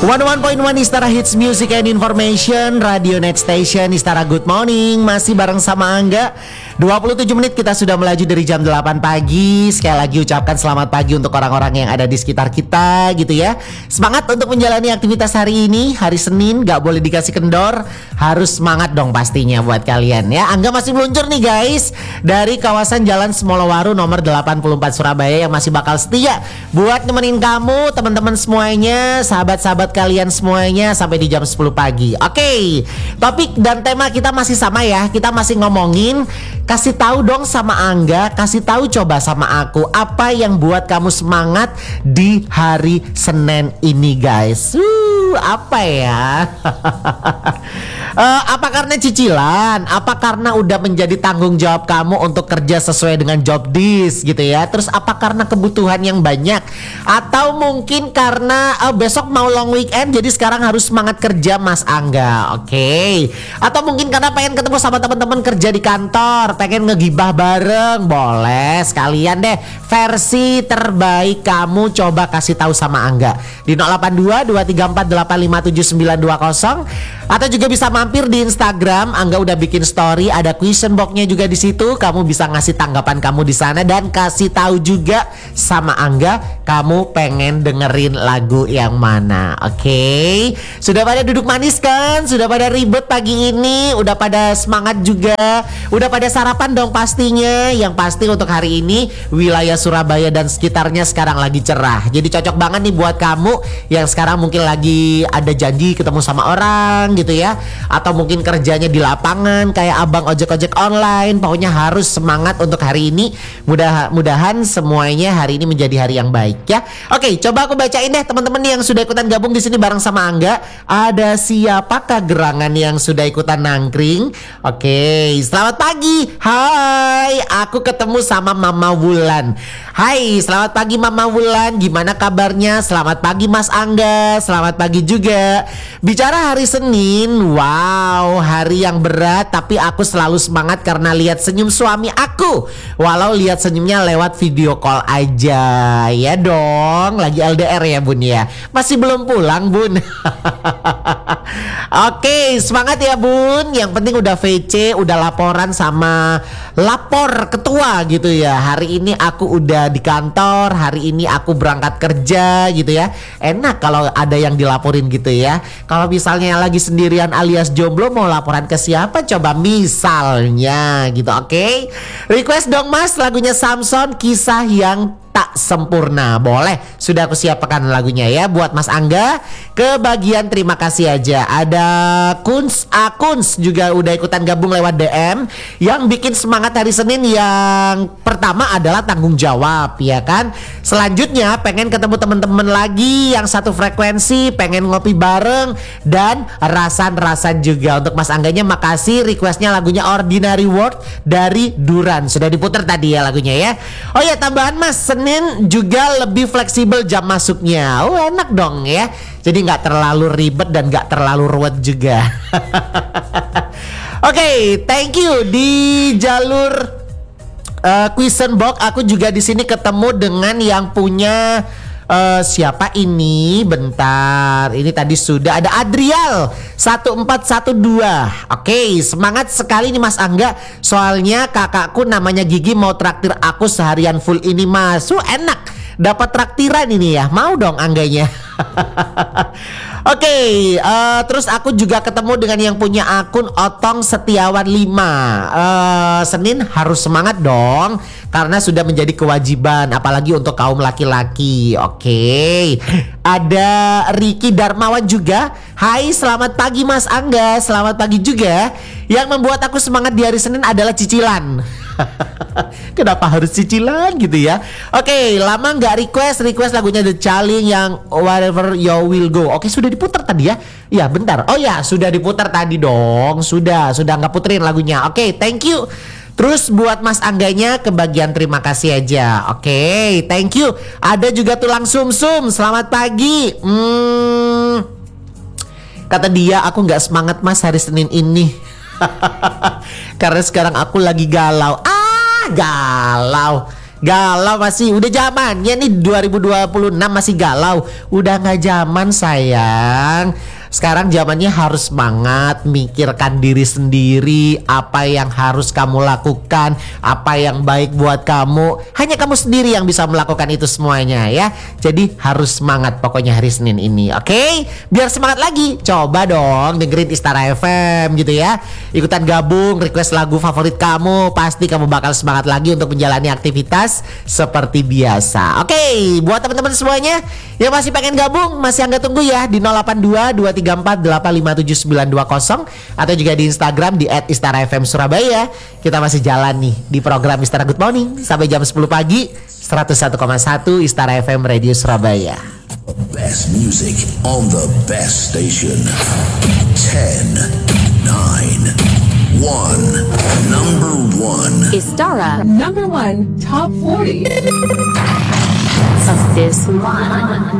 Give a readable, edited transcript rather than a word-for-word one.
101.1 Istara Hits Music and Information, Radio Net Station Istara Good Morning. Masih bareng sama Angga. 27 menit kita sudah melaju dari jam 8 pagi. Sekali lagi ucapkan selamat pagi untuk orang-orang yang ada di sekitar kita gitu ya. Semangat untuk menjalani aktivitas hari ini. Hari Senin gak boleh dikasih kendor. Harus semangat dong pastinya buat kalian ya. Angga masih meluncur nih guys, dari kawasan Jalan Semolowaru nomor 84 Surabaya, yang masih bakal setia buat nemenin kamu, teman-teman semuanya, sahabat-sahabat kalian semuanya sampai di jam 10 pagi. Oke, topik dan tema kita masih sama ya. Kita masih ngomongin, kasih tahu dong sama Angga, kasih tahu coba sama aku, apa yang buat kamu semangat di hari Senin ini guys. Apa ya? Apa karena cicilan? Apa karena udah menjadi tanggung jawab kamu untuk kerja sesuai dengan job desk gitu ya? Terus apa karena kebutuhan yang banyak? Atau mungkin karena besok mau long weekend, jadi sekarang harus semangat kerja Mas Angga. Oke. Atau mungkin karena pengen ketemu sama teman-teman kerja di kantor, pengen ngegibah bareng. Boleh sekalian deh, versi terbaik kamu coba kasih tahu sama Angga di 082 234 857 920, atau juga bisa mampir di Instagram. Angga udah bikin story, ada question box-nya juga di situ. Kamu bisa ngasih tanggapan kamu di sana dan kasih tahu juga sama Angga kamu pengen dengerin lagu yang mana. Oke. Sudah pada duduk manis kan? Sudah pada ribet pagi ini? Udah pada semangat juga? Udah pada sarapan dong pastinya. Yang pasti untuk hari ini wilayah Surabaya dan sekitarnya sekarang lagi cerah. Jadi cocok banget nih buat kamu yang sekarang mungkin lagi ada janji ketemu sama orang gitu ya, atau mungkin kerjanya di lapangan kayak abang ojek-ojek online. Pokoknya harus semangat untuk hari ini. Mudah-mudahan semuanya hari ini menjadi hari yang baik ya. Oke, coba aku bacain deh teman-teman yang sudah ikutan gabung di sini bareng sama Angga. Ada siapakah gerangan yang sudah ikutan nangkring? Oke, selamat pagi. Hai, aku ketemu sama Mama Wulan. Hai, selamat pagi Mama Wulan. Gimana kabarnya? Selamat pagi Mas Angga. Selamat pagi juga. Bicara hari Senin, wow, hari yang berat, tapi aku selalu semangat karena lihat senyum suami aku. Walau lihat senyumnya lewat video call aja. Ya dong, lagi LDR ya Bun ya. Masih belum pulang Bun. Oke, semangat ya Bun. Yang penting udah VC, udah laporan sama lapor ketua gitu ya. Hari ini aku udah di kantor, hari ini aku berangkat kerja gitu ya. Enak kalau ada yang dilaporin gitu ya. Kalau misalnya lagi sendirian alias jomblo, mau laporan ke siapa coba misalnya gitu. Oke. Request dong Mas lagunya Samson, Kisah Yang Tak Sempurna. Boleh, sudah aku siapkan lagunya ya buat Mas Angga. Ke bagian terima kasih aja. Ada Kunz juga udah ikutan gabung lewat DM. Yang bikin semangat hari Senin yang pertama adalah tanggung jawab ya kan. Selanjutnya pengen ketemu teman-teman lagi yang satu frekuensi, pengen ngopi bareng, dan rasan-rasan juga. Untuk Mas Angganya makasih, requestnya lagunya Ordinary World dari Duran. Sudah diputar tadi ya lagunya ya. Oh ya, tambahan Mas, Senin juga lebih fleksibel jam masuknya. Oh enak dong ya. Jadi gak terlalu ribet dan gak terlalu ruwet juga. Oke, thank you. Di jalur question box aku juga di sini ketemu dengan yang punya siapa ini? Bentar. Ini tadi sudah ada Adrial 1412. Oke, semangat sekali nih Mas Angga. Soalnya kakakku namanya Gigi mau traktir aku seharian full ini Mas. Enak. Dapat traktiran ini ya. Mau dong Angganya. Oke, terus aku juga ketemu dengan yang punya akun Otong Setiawan 5. Senin harus semangat dong, karena sudah menjadi kewajiban, apalagi untuk kaum laki-laki. Oke, ada Riki Darmawan juga. Hai, selamat pagi Mas Angga. Selamat pagi juga. Yang membuat aku semangat di hari Senin adalah cicilan. Kenapa harus cicilan gitu ya? Oke, lama nggak request lagunya The Chaling yang Wherever You Will Go. Oke, sudah diputar tadi ya? Ya bentar. Oh ya, sudah diputar tadi dong. Sudah nggak puterin lagunya. Oke, thank you. Terus buat Mas Angganya ke bagian terima kasih aja. Oke, thank you. Ada juga Tulang Sumsum. Selamat pagi. Kata dia, aku nggak semangat Mas hari Senin ini. Karena sekarang aku lagi galau. Galau. Galau masih, udah zamannya nih 2026 masih galau. Udah nggak zaman sayang. Sekarang zamannya harus semangat, mikirkan diri sendiri, apa yang harus kamu lakukan, apa yang baik buat kamu. Hanya kamu sendiri yang bisa melakukan itu semuanya ya. Jadi harus semangat pokoknya hari Senin ini, oke? Biar semangat lagi, coba dong dengerin Istara FM gitu ya. Ikutan gabung, request lagu favorit kamu, pasti kamu bakal semangat lagi untuk menjalani aktivitas seperti biasa. Oke, buat teman-teman semuanya yang masih pengen gabung, masih Angga tunggu ya di 082-234-857-920 atau juga di Instagram di @istarafmsurabaya. Kita masih jalan nih di program Istara Good Morning sampai jam 10 pagi 101,1 Istara FM Radio Surabaya. Best music on the best station. 10, 9, 1. Number 1. Istara Number 1 Top 40 of this month.